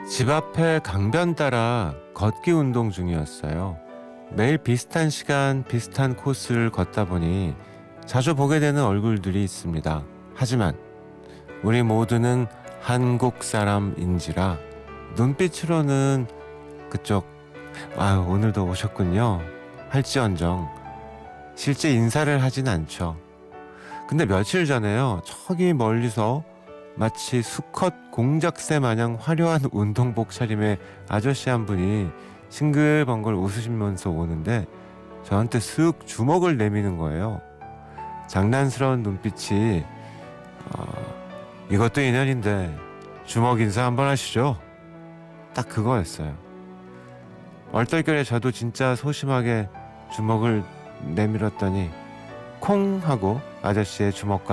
집 앞에 강변 따라 걷기 운동 중이었어요. 매일 비슷한 시간, 비슷한 코스를 걷다 보니 자주 보게 되는 얼굴들이 있습니다. 하지만 우리 모두는 한국 사람인지라 눈빛으로는 그쪽, 오늘도 오셨군요. 할지언정 실제 인사를 하진 않죠. 근데 며칠 전에요. 저기 멀리서 마치 수컷 공작새 마냥 화려한 운동복 차림의 아저씨 한 분이 싱글벙글 웃으시면서 오는데 저한테 쓱 주먹을 내미는 거예요. 장난스러운 눈빛이 이것도 인연인데 주먹 인사 한번 하시죠. 딱 그거였어요. 얼떨결에 저도 진짜 소심하게 주먹을 내밀었더니 콩 하고 아저씨의 주먹과